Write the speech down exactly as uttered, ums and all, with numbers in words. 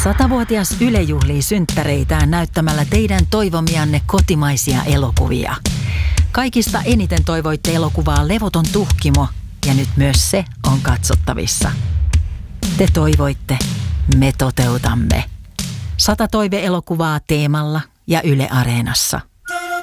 Satavuotias Yle juhlii synttäreitään näyttämällä teidän toivomianne kotimaisia elokuvia. Kaikista eniten toivoitte elokuvaa Levoton tuhkimo, ja nyt myös se on katsottavissa. Te toivoitte, me toteutamme. Sata toive-elokuvaa Teemalla ja Yle Areenassa.